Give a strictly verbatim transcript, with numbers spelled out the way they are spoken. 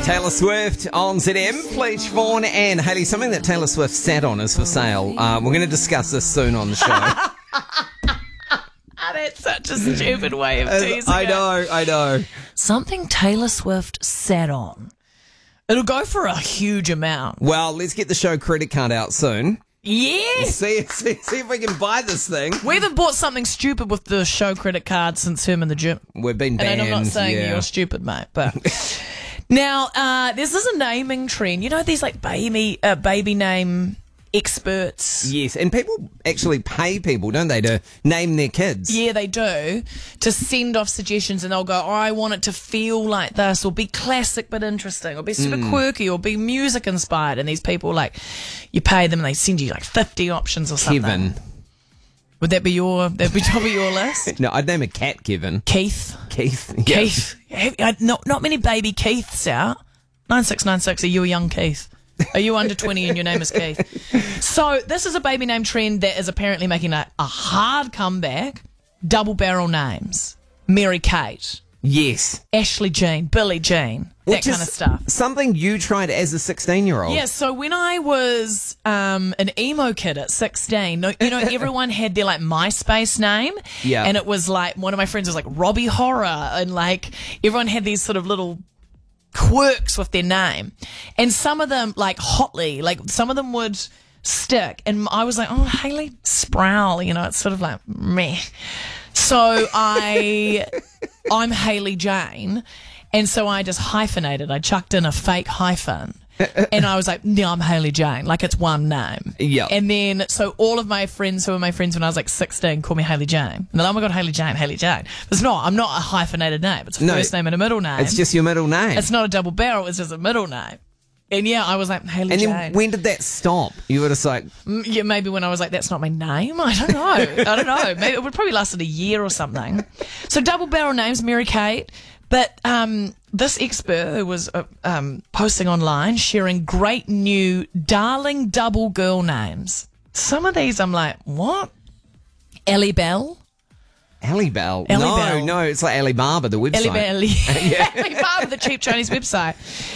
Taylor Swift on Z M. Fleetch Vaughan and Hayley. Something that Taylor Swift sat on is for sale. Um, we're going to discuss this soon on the show. That's such a stupid way of teasing I it. know, I know. Something Taylor Swift sat on. It'll go for a huge amount. Well, let's get the show credit card out soon. Yes! See, see, see if we can buy this thing. We haven't bought something stupid with the show credit card since him in the gym. We've been banned. And I'm not saying yeah. you're stupid, mate, but... Now, uh, this is a naming trend. You know these like baby uh, baby name experts? Yes, and people actually pay people, don't they, to name their kids? Yeah, they do, to send off suggestions, and they'll go, oh, I want it to feel like this, or be classic but interesting, or be super Mm. quirky, or be music inspired. And these people, like, you pay them and they send you like fifty options or something. Kevin. Would that be your, that'd be top of your list? No, I'd name a cat Kevin. Keith. Keith. Yeah. Keith. Have- uh, Not, not many baby Keiths out. nine six nine six, are you a young Keith? Are you under twenty and your name is Keith? So this is a baby name trend that is apparently making a, a hard comeback. Double barrel names. Mary Kate, Yes. Ashley Jean, Billie Jean, that Which kind is of stuff. Something you tried as a sixteen-year-old. Yeah, so when I was um, an emo kid at sixteen, no- you know, everyone had their like MySpace name. Yeah. And it was like, one of my friends was like Robbie Horror, and like everyone had these sort of little quirks with their name. And some of them, like Hotly, like some of them would stick. And I was like, oh, Hayley Sproul, you know, it's sort of like meh. So I, I'm Hayley Jane. And so I just hyphenated. I chucked in a fake hyphen. And I was like, no, I'm Hayley Jane. Like, it's one name. Yeah. And then, so all of my friends who were my friends when I was like sixteen call me Hayley Jane. And they're like, oh my God, Hayley Jane, Hayley Jane. But it's not. I'm not a hyphenated name. It's a No, first name and a middle name. It's just your middle name. It's not a double barrel. It's just a middle name. And yeah, I was like, Hayley and Jane. then when did that stop? You were just like, Mm, yeah, maybe when I was like, that's not my name. I don't know. I don't know. Maybe it would probably lasted a year or something. So double barrel names, Mary Kate. But um, this expert who was uh, um, posting online, sharing great new darling double girl names. Some of these I'm like, what? Ellie Bell? Ellie Bell. Ellie no, Bell. no, it's like Alibaba, the website. Ellie Bell. Yeah. Alibaba, the cheap Chinese website.